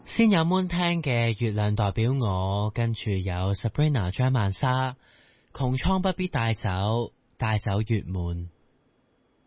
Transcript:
先有 Moon 聽嘅月亮代表我，跟住有 Sabrina 張曼莎，窮蒼不必帶走，帶走月滿。